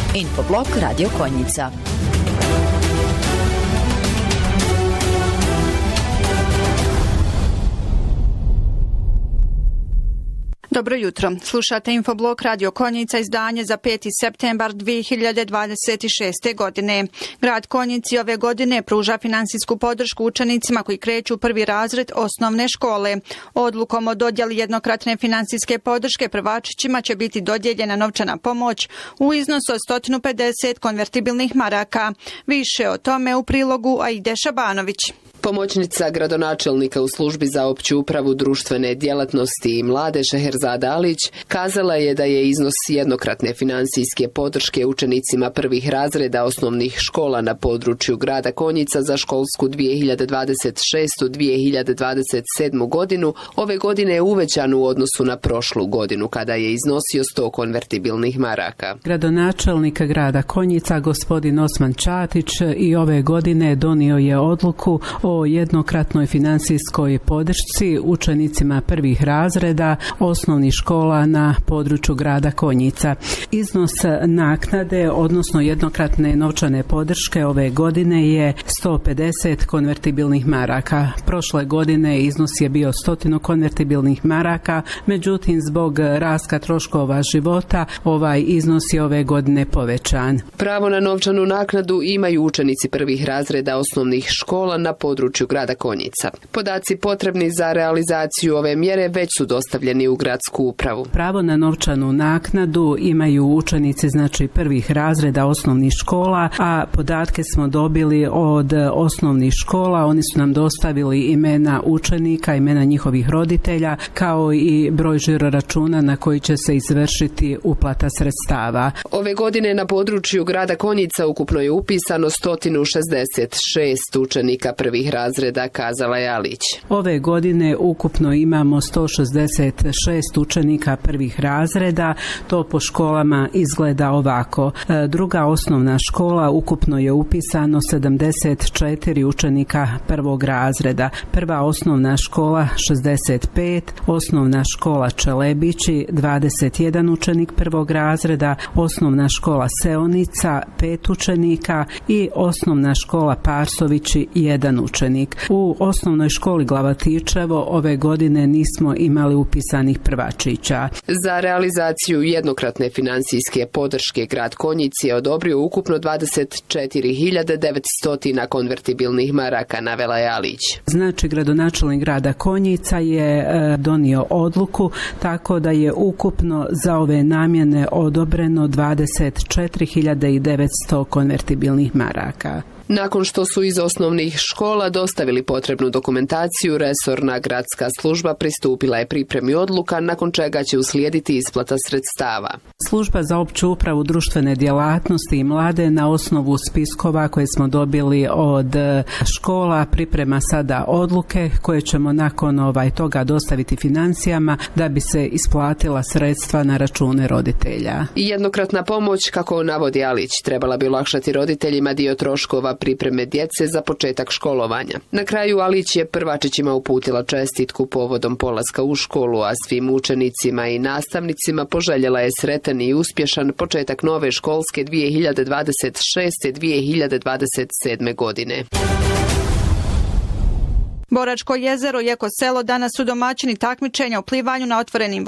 Infoblog Radio Konjica. Dobro jutro. Slušate Infoblog Radio Konjica, izdanje za 5. septembar 2026. godine. Grad Konjici ove godine pruža finansijsku podršku učenicima koji kreću u prvi razred osnovne škole. Odlukom o dodjeli jednokratne finansijske podrške prvačićima će biti dodijeljena novčana pomoć u iznosu od 150 konvertibilnih maraka. Više o tome u prilogu Aide Šabanović. Pomoćnica gradonačelnika u službi za opću upravu društvene djelatnosti i mlade Šeherzada Alić kazala je da je iznos jednokratne finansijske podrške učenicima prvih razreda osnovnih škola na području grada Konjica za školsku 2026-2027 godinu ove godine je uvećan u odnosu na prošlu godinu kada je iznosio 100 konvertibilnih maraka. Gradonačelnik grada Konjica gospodin Osman Čatić i ove godine donio je odluku o jednokratnoj finansijskoj podršci učenicima prvih razreda osnovnih škola na području grada Konjica. Iznos naknade, odnosno jednokratne novčane podrške ove godine je 150 konvertibilnih maraka. Prošle godine iznos je bio 100 konvertibilnih maraka, međutim zbog rasta troškova života ovaj iznos je ove godine povećan. Pravo na novčanu naknadu imaju učenici prvih razreda osnovnih škola na području grada Konjica. Podaci potrebni za realizaciju ove mjere već su dostavljeni u gradsku upravu. Pravo na novčanu naknadu imaju učenici prvih razreda osnovnih škola, a podatke smo dobili od osnovnih škola. Oni su nam dostavili imena učenika, imena njihovih roditelja, kao i broj žiroračuna na koji će se izvršiti uplata sredstava. Ove godine na području grada Konjica ukupno je upisano 166 učenika prvih razreda, kazala je Alić. Ove godine ukupno imamo 166 učenika prvih razreda, to po školama izgleda ovako. Druga osnovna škola ukupno je upisano 74 učenika prvog razreda. Prva osnovna škola 65, osnovna škola Čelebići 21 učenik prvog razreda, osnovna škola Seonica 5 učenika i osnovna škola Parsovići 1 učenik. U osnovnoj školi Glavatičevo ove godine nismo imali upisanih prvačića. Za realizaciju jednokratne finansijske podrške grad Konjici je odobrio ukupno 24.900 konvertibilnih maraka, navela je Alić. Gradonačelnik grada Konjica je donio odluku tako da je ukupno za ove namjene odobreno 24.900 konvertibilnih maraka. Nakon što su iz osnovnih škola dostavili potrebnu dokumentaciju, resorna gradska služba pristupila je pripremi odluka, nakon čega će uslijediti isplata sredstava. Služba za opću upravu društvene djelatnosti i mlade na osnovu spiskova koje smo dobili od škola priprema sada odluke koje ćemo nakon toga dostaviti financijama da bi se isplatila sredstva na račune roditelja. Jednokratna pomoć, kako navodi Alić, trebala bi olakšati roditeljima dio troškova pripreme djece za početak školovanja. Na kraju Alić je prvačićima uputila čestitku povodom polaska u školu, a svim učenicima i nastavnicima poželjela je sretan i uspješan početak nove školske 2026-2027 godine. Boračko jezero i Eko selo danas su domaćini takmičenja u plivanju na otvorenim